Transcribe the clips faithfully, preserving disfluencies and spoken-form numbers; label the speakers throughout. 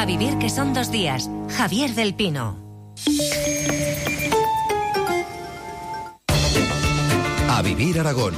Speaker 1: A vivir que son dos días. Javier del Pino.
Speaker 2: A vivir Aragón.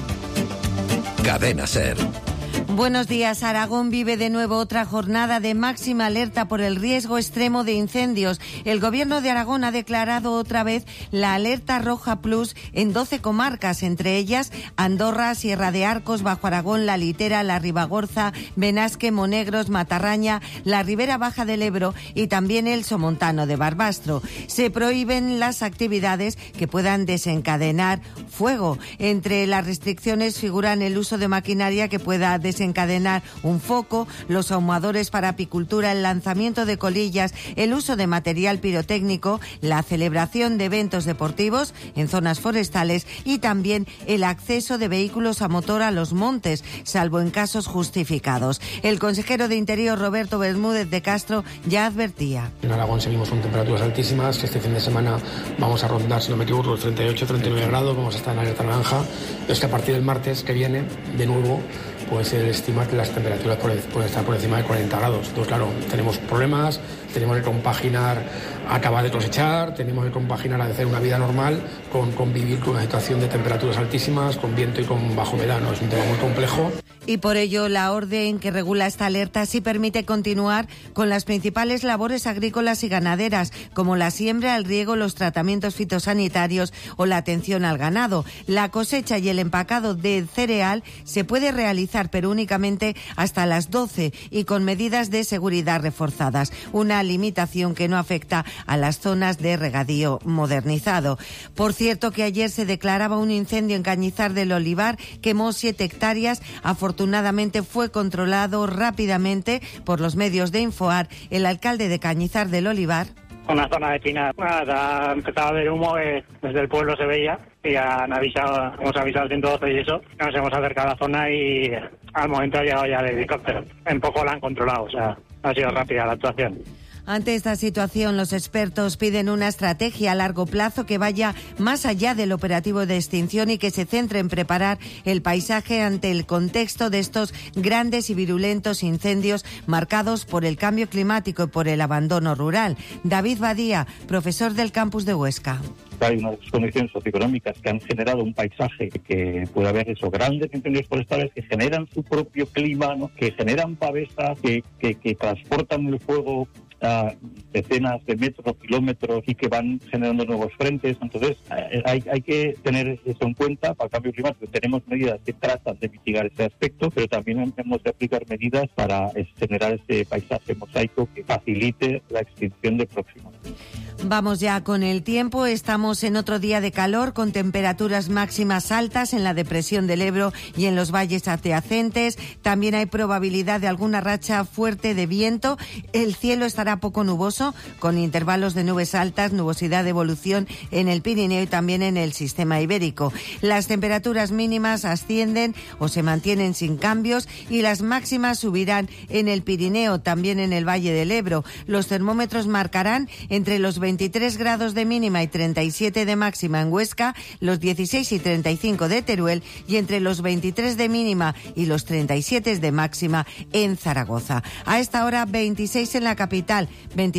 Speaker 2: Cadena SER.
Speaker 3: Buenos días. Aragón vive de nuevo otra jornada de máxima alerta por el riesgo extremo de incendios. El Gobierno de Aragón ha declarado otra vez la alerta roja plus en doce comarcas, entre ellas Andorra, Sierra de Arcos, Bajo Aragón, La Litera, La Ribagorza, Benasque, Monegros, Matarraña, la Ribera Baja del Ebro y también el Somontano de Barbastro. Se prohíben las actividades que puedan desencadenar fuego. Entre las restricciones figuran el uso de maquinaria que pueda desencadenar un foco, los ahumadores para apicultura, el lanzamiento de colillas, el uso de material pirotécnico, la celebración de eventos deportivos en zonas forestales y también el acceso de vehículos a motor a los montes, salvo en casos justificados. El consejero de Interior, Roberto Bermúdez de Castro, ya advertía.
Speaker 4: En Aragón seguimos con temperaturas altísimas, que este fin de semana vamos a rondar, si no me equivoco, los treinta y ocho, treinta y nueve grados, vamos a estar en alerta naranja. Es que a partir del martes que viene, de nuevo, pues el estimar que las temperaturas pueden estar por encima de cuarenta grados. Entonces, claro, tenemos problemas, tenemos que compaginar acabar de cosechar, tenemos que compaginar a hacer una vida normal con convivir con una situación de temperaturas altísimas, con viento y con bajo humedad, ¿no? Es un tema muy complejo.
Speaker 3: Y por ello la orden que regula esta alerta sí permite continuar con las principales labores agrícolas y ganaderas, como la siembra, el riego, los tratamientos fitosanitarios o la atención al ganado. La cosecha y el empacado de cereal se puede realizar, pero únicamente hasta las doce y con medidas de seguridad reforzadas. Una limitación que no afecta a las zonas de regadío modernizado. Por cierto, que ayer se declaraba un incendio en Cañizar del Olivar, quemó siete hectáreas. Afortunadamente fue controlado rápidamente por los medios de Infoar. El alcalde de Cañizar del Olivar.
Speaker 5: Una zona de Pinar, ha empezado a haber humo, eh, desde el pueblo se veía y han avisado, hemos avisado al ciento doce y eso, nos hemos acercado a la zona y al momento ha llegado ya el helicóptero. En poco la han controlado, o sea, ha sido rápida la actuación.
Speaker 3: Ante esta situación, los expertos piden una estrategia a largo plazo que vaya más allá del operativo de extinción y que se centre en preparar el paisaje ante el contexto de estos grandes y virulentos incendios marcados por el cambio climático y por el abandono rural. David Badía, profesor del campus de Huesca.
Speaker 6: Hay unas condiciones socioeconómicas que han generado un paisaje que puede haber esos grandes incendios forestales que generan su propio clima, ¿no? Que generan pavesas, que, que, que transportan el fuego a decenas de metros, kilómetros y que van generando nuevos frentes. Entonces hay, hay que tener eso en cuenta para el cambio climático. Tenemos medidas que tratan de mitigar ese aspecto, pero también hemos de aplicar medidas para generar ese paisaje mosaico que facilite la extinción de próximos.
Speaker 3: Vamos ya con el tiempo. Estamos en otro día de calor con temperaturas máximas altas en la depresión del Ebro y en los valles adyacentes. También hay probabilidad de alguna racha fuerte de viento. El cielo estará poco nuboso con intervalos de nubes altas, nubosidad de evolución en el Pirineo y también en el sistema ibérico. Las temperaturas mínimas ascienden o se mantienen sin cambios y las máximas subirán en el Pirineo, también en el Valle del Ebro. Los termómetros marcarán entre los veintitrés grados de mínima y treinta y siete de máxima en Huesca, los dieciséis y treinta y cinco de Teruel y entre los veintitrés de mínima y los treinta y siete de máxima en Zaragoza. A esta hora veintiséis en la capital, veintiséis